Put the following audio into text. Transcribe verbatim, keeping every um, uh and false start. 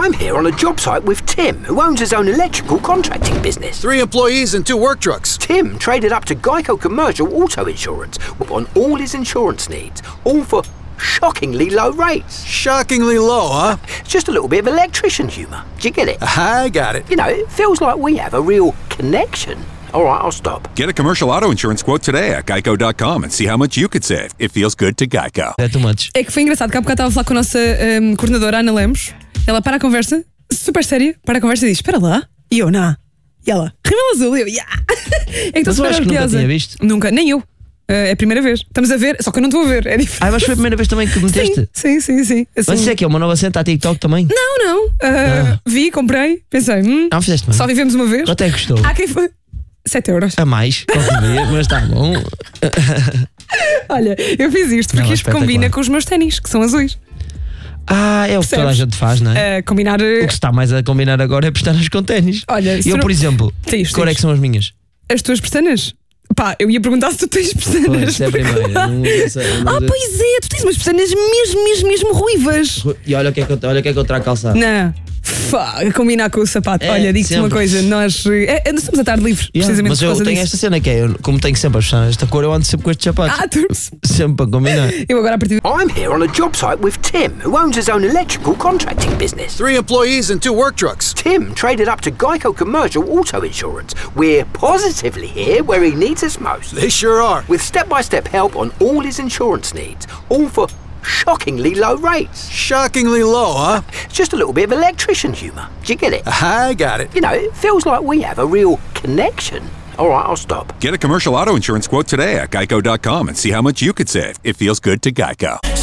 I'm here on a job site with Tim, who owns his own electrical contracting business. Three employees and two work trucks. Tim traded up to Geico Commercial Auto Insurance on all his insurance needs, all for shockingly low rates. Shockingly low, huh? It's just a little bit of electrician humour. Do you get it? I got it. You know, it feels like we have a real connection. All right, I'll stop. Get a commercial auto insurance quote today at geico dot com and see how much you could save. It feels good to Geico. É too much. É que foi engraçado, que há bocado estava a falar com a nossa um, coordenadora Ana Lemos. Ela para a conversa, super séria, para a conversa e diz: espera lá. E eu, não. E ela, rímel azul. E eu, yeah. É que estou Mas eu super acho que nunca orgulhosa. tinha visto. Nunca, nem eu. Uh, é a primeira vez. Estamos a ver, só que eu não estou a ver. É diferente. Ah, mas foi a primeira vez também que meteste? Sim, sim, sim. sim. Assim, Mas isso é que é uma nova cena à TikTok também? Não, não. Uh, Ah. Vi, comprei, pensei, hum, Não fizeste bem. só vivemos uma vez. Quanto é que custou? Há quem foi. sete euros. A mais, qualquer dia, mas está bom. Olha, eu fiz isto porque Não, é isto combina espetacular. com os meus ténis, que são azuis. Ah, é o que toda a Percebes? gente faz, não é? Uh, combinar. O que se está mais a combinar agora é pestanas com ténis. Olha, se eu, não- por exemplo, Diz, que cor é diz. que são as minhas? As tuas pestanas? Pá, eu ia perguntar se tu tens pestanas. Pois, é a primeira. Não uso essa- não Ah, uso- pois é, tu tens umas pestanas mesmo, mesmo, mesmo ruivas. E olha o que é que eu, olha o que é que eu trago calçado. Não. Fá, a combinar com o sapato. É, Olha, digo-te uma sempre. coisa, nós é, é, estamos a tarde livre, Yeah, precisamente mas por eu causa tenho disso. esta cena que é, eu, como tenho sempre as pestanas desta cor, eu ando sempre com estes sapatos. Ah, tu... Sempre para combinar. Eu agora a partir de... I'm here on a job site with Tim, who owns his own electrical contracting business. Three employees and two work trucks. Tim traded up to Geico Commercial Auto Insurance. We're positively here where he needs us most. They sure are. With step-by-step help on all his insurance needs, all for shockingly low rates. Shockingly low, huh? It's just a little bit of electrician humour. Do you get it? I got it. You know, it feels like we have a real connection. All right, I'll stop. Get a commercial auto insurance quote today at geico dot com and see how much you could save. It feels good to Geico.